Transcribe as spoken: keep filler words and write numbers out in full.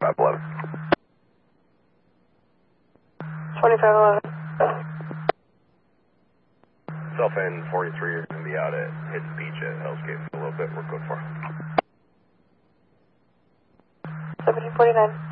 five eleven. twenty-five eleven. Self in forty-three is going to be out at Hidden Beach at Hell's Gate for a little bit. We're good for. seventeen forty-nine.